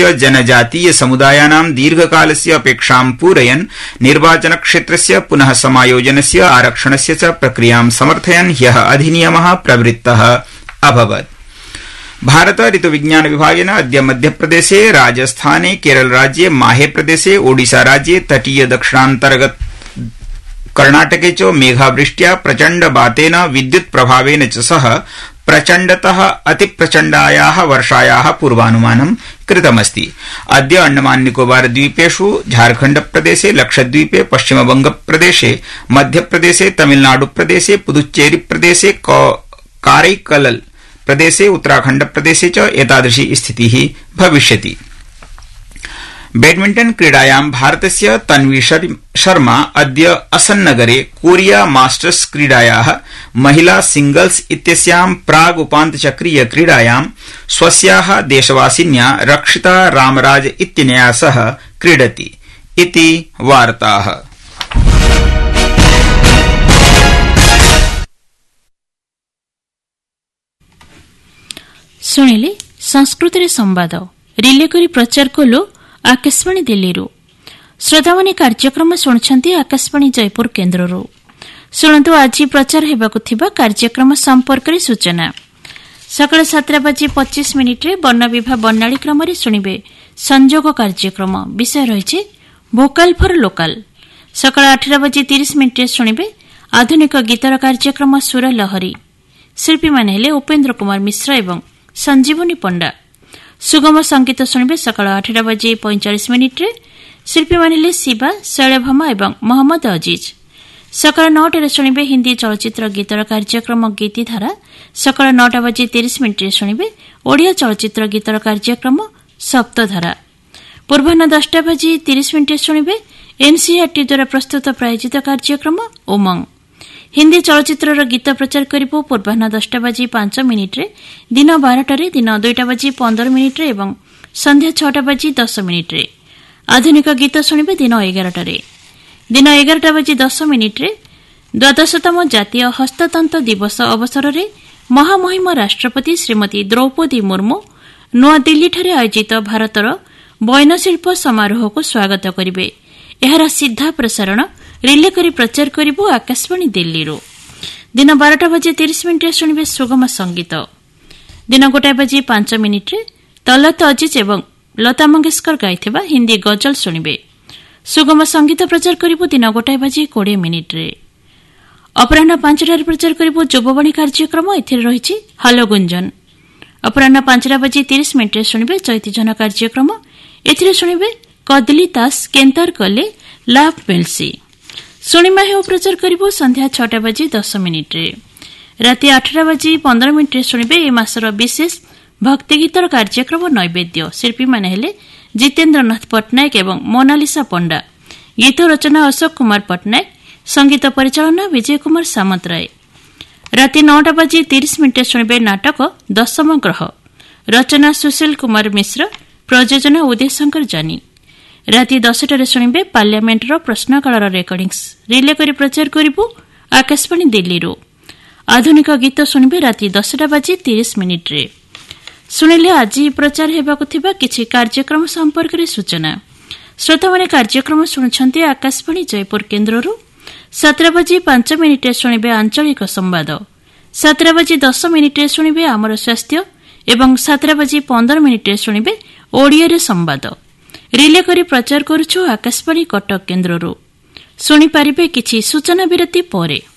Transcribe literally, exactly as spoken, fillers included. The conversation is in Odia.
प्रदेशस्य जनजातीय समुदायानां दीर्घकालस्य अपेक्षां पूरयन् निर्वाचन क्षेत्रस्य पुनः समायोजनस्य आरक्षणस्य च प्रक्रियां समर्थयन् ह्यः अधिनियमः प्रवृत्तः अभवत्। भारत ऋतुविज्ञान विभागेन अद्य मध्यप्रदेशे, राजस्थाने, केरलराज्ये, माहेप्रदेशे, ओडिशा राज्ये, तटीय दक्षिणान्तर्गत कर्णाटके च मेघावृष्ट्या, प्रचण्ड बातेन, विद्युत् प्रभावेन च सह प्रचण्डतः अतिप्रचण्डायाः वर्षायाः पूर्वानुमानं कृतमस्ति। अद्य अंडमान निकोबार द्वीपेषु, झारखण्ड प्रदेशे, लक्षद्वीपे, पश्चिमबंगप्रदेशे, मध्यप्रदेशे, तमिलनाडु प्रदेशे, पुदुच्चेरी प्रदेशे, काరైकलल प्रदेशे, उत्तराखण्ड प्रदेशे च एतादृशी स्थितिः भविष्यति। बैडमिंटन क्रीडायां भारतस्य तन्वी शर्मा अद्य असन्नगरे कोरिया मास्टर्स क्रीडायाः महिला सिंगल्स इत्यस्यां प्राग् उपान्तचक्रीय क्रीडायां स्वस्याः देशवासिन्या रक्षिता रामराज इत्यनया सह क्रीडति इति वार्ताः। ଶୁଣିଲେ ସଂସ୍କୃତରେ ସମ୍ବାଦ ରିଲେ କରି ପ୍ରଚାର କଲୁ ଆକାଶବାଣୀ ଦିଲ୍ଲୀରୁ। ଶ୍ରୋତାମାନେ କାର୍ଯ୍ୟକ୍ରମ ଶୁଣୁଛନ୍ତି ଆକାଶବାଣୀ ଜୟପୁର କେନ୍ଦ୍ରରୁ। ଶୁଣନ୍ତୁ ଆଜି ପ୍ରଚାର ହେବାକୁ ଥିବା କାର୍ଯ୍ୟକ୍ରମ ସମ୍ପର୍କରେ ସୂଚନା। ସକାଳ ସାତଟା ବାଜି ପଚିଶ ମିନିଟ୍ରେ ବର୍ଣ୍ଣବିଭା ବର୍ଣ୍ଣାଳୀ କ୍ରମରେ ଶୁଣିବେ ସଂଯୋଗ କାର୍ଯ୍ୟକ୍ରମ। ବିଷୟ ରହିଛି ଭୋକାଲ ଫର ଲୋକାଲ। ସକାଳ ଆଠଟା ବାଜି ତିରିଶ ମିନିଟ୍ରେ ଶୁଣିବେ ଆଧୁନିକ ଗୀତର କାର୍ଯ୍ୟକ୍ରମ ସୁର ଲହରୀ। ଶିଳ୍ପୀମାନେ ହେଲେ ଉପେନ୍ଦ୍ର କୁମାର ମିଶ୍ର ଏବଂ ସଞ୍ଜୀବନୀ ପଣ୍ଡା। ସୁଗମ ସଙ୍ଗୀତ ଶୁଣିବେ ସକାଳ ଆଠଟା ବାଜି ପଇଁଚାଳିଶ ମିନିଟ୍ରେ। ଶିଳ୍ପୀମାନେ ହେଲେ ଶିବା, ଶୈଳଭାମା ଏବଂ ମହମ୍ମଦ ଅଜିଜ୍। ସକାଳ ନଅଟାରେ ଶୁଣିବେ ହିନ୍ଦୀ ଚଳଚ୍ଚିତ୍ର ଗୀତର କାର୍ଯ୍ୟକ୍ରମ ଗୀତିଧାରା। ସକାଳ ନଅଟା ବାଜି ତିରିଶ ମିନିଟ୍ରେ ଶୁଣିବେ ଓଡ଼ିଆ ଚଳଚ୍ଚିତ୍ର ଗୀତର କାର୍ଯ୍ୟକ୍ରମ ସପ୍ତଧାରା। ପୂର୍ବାହ୍ନ ଦଶଟା ବାଜି ତିରିଶ ମିନିଟ୍ରେ ଶୁଣିବେ ଏନ୍ସିଆର୍ଟି ଦ୍ୱାରା ପ୍ରସ୍ତୁତ ପ୍ରାୟୋଜିତ କାର୍ଯ୍ୟକ୍ରମ ଉମଙ୍ଗ। ହିନ୍ଦୀ ଚଳଚ୍ଚିତ୍ରର ଗୀତ ପ୍ରଚାର କରିବୁ ପୂର୍ବାହ୍ନ ଦଶଟା ବାଜି ପାଞ୍ଚ ମିନିଟ୍ରେ, ଦିନ ବାରଟାରେ, ଦିନ ଦୁଇଟା ବାଜି ପନ୍ଦର ମିନିଟ୍ରେ ଏବଂ ସନ୍ଧ୍ୟା ଛଅଟା ବାଜି ଦଶ ମିନିଟ୍ରେ। ଆଧୁନିକ ଗୀତ ଶୁଣିବେ ଦିନ ଏଗାରଟାରେ। ଦିନ ଏଗାରଟା ବାଜି ଦଶ ମିନିଟ୍ରେ ଦ୍ୱାଦଶତମ ଜାତୀୟ ହସ୍ତତନ୍ତ ଦିବସ ଅବସରରେ ମହାମହିମ ରାଷ୍ଟ୍ରପତି ଶ୍ରୀମତୀ ଦ୍ରୌପଦୀ ମୁର୍ମୁ ନୂଆଦିଲ୍ଲୀଠାରେ ଆୟୋଜିତ ଭାରତର ବୟନଶିଳ୍ପ ସମାରୋହକୁ ସ୍ୱାଗତ କରିବେ। ଏହାର ସିଧା ପ୍ରସାରଣ ରିଲେ କରି ପ୍ରଚାର କରିବୁ ଆକାଶବାଣୀ ଦିଲ୍ଲୀରୁ। ଦିନ ବାରଟା ବାଜି ତିରିଶ ମିନିଟ୍ରେ ଶୁଣିବେ ସୁଗମ ସଙ୍ଗୀତ। ଦିନ ଗୋଟାଏ ବାଜି ପାଞ୍ଚ ମିନିଟ୍ରେ ତଲତ ଅଜିଜ୍ ଏବଂ ଲତା ମଙ୍ଗେଶକର ଗାଇଥିବା ହିନ୍ଦୀ ଗଜଲ ଶୁଣିବେ। ସୁଗମ ସଙ୍ଗୀତ ପ୍ରଚାର କରିବୁ ଦିନ ଗୋଟାଏ ବାଜି କୋଡ଼ିଏ ମିନିଟ୍ରେ। ଅପରାହ୍ନ ପାଞ୍ଚଟାରେ ପ୍ରଚାର କରିବୁ ଯୁବବାଣୀ କାର୍ଯ୍ୟକ୍ରମ। ଏଥିରେ ରହିଛି ହାଲୋ ଗୁଞ୍ଜନ। ଅପରାହ୍ନ ପାଞ୍ଚଟା ବାଜି ତିରିଶ ମିନିଟ୍ରେ ଶୁଣିବେ ଚୈତିଜନ କାର୍ଯ୍ୟକ୍ରମ। ଏଥିରେ ଶୁଣିବେ କଦଲି ତାସ କେନ୍ତାର କଲେ ଲାଭ ମିଲ୍ସି। ଶୁଣିମା ହେଉ ପ୍ରଚାର କରିବୁ ସନ୍ଧ୍ୟା ଛଅଟା ବାଜି ଦଶ ମିନିଟ୍ରେ। ରାତି ଆଠଟା ବାଜି ପନ୍ଦର ମିନିଟ୍ରେ ଶୁଣିବେ ଏ ମାସର ବିଶେଷ ଭକ୍ତିଗୀତର କାର୍ଯ୍ୟକ୍ରମ ନୈବେଦ୍ୟ। ଶିଳ୍ପୀମାନେ ହେଲେ ଜିତେନ୍ଦ୍ରନାଥ ପଟ୍ଟନାୟକ ଏବଂ ମୋନାଲିସା ପଣ୍ଡା। ଗୀତ ରଚନା ଅଶୋକ କୁମାର ପଟ୍ଟନାୟକ, ସଙ୍ଗୀତ ପରିଚାଳନା ବିଜୟ କୁମାର ସାମନ୍ତରାୟ। ରାତି ନଅଟା ବାଜି ତିରିଶ ମିନିଟ୍ରେ ଶୁଣିବେ ନାଟକ ଦଶମ ଗ୍ରହ। ରଚନା ସୁଶୀଲ କୁମାର ମିଶ୍ର, ପ୍ରଯୋଜନା ଉଦୟ ଶଙ୍କର ଜାନି। ରାତି ଦଶଟାରେ ଶୁଣିବେ ପାର୍ଲାମେଣ୍ଟର ପ୍ରଶ୍ନକାଳର ରେକର୍ଡିଂସ୍। ରିଲେ କରି ପ୍ରଚାର କରିବୁ ଆକାଶବାଣୀ ଦିଲ୍ଲୀରୁ। ଆଧୁନିକ ଗୀତ ଶୁଣିବେ ରାତି ଦଶଟା ବାଜି ତିରିଶ ମିନିଟ୍ରେ। ଶୁଣିଲେ ଆଜି ପ୍ରଚାର ହେବାକୁ ଥିବା କିଛି କାର୍ଯ୍ୟକ୍ରମ ସମ୍ପର୍କରେ ସୂଚନା। ଶ୍ରୋତାମାନେ କାର୍ଯ୍ୟକ୍ରମ ଶୁଣୁଛନ୍ତି ଆକାଶବାଣୀ ଜୟପୁର କେନ୍ଦ୍ରରୁ। ସାତଟା ବାଜି ପାଞ୍ଚ ମିନିଟ୍ରେ ଶୁଣିବେ ଆଞ୍ଚଳିକ ସମ୍ବାଦ। ସାତଟା ବାଜି ଦଶ ମିନିଟ୍ରେ ଶୁଣିବେ ଆମର ସ୍ୱାସ୍ଥ୍ୟ ଏବଂ ସାତଟା ବାଜି ପନ୍ଦର ମିନିଟ୍ରେ ଶୁଣିବେ ଓଡ଼ିଆରେ ସମ୍ବାଦ। ରିଲେ କରି ପ୍ରଚାର କରୁଛୁ ଆକାଶବାଣୀ କଟକ କେନ୍ଦ୍ରରୁ। ଶୁଣିପାରିବେ କିଛି ସୂଚନା ବିରତି ପରେ।